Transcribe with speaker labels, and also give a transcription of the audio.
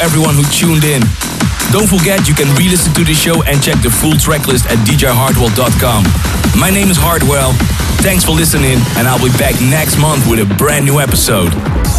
Speaker 1: everyone who tuned in. Don't forget you can re-listen to the show and check the full tracklist at djhardwell.com. My name is Hardwell. Thanks for listening, and I'll be back next month with a brand new episode.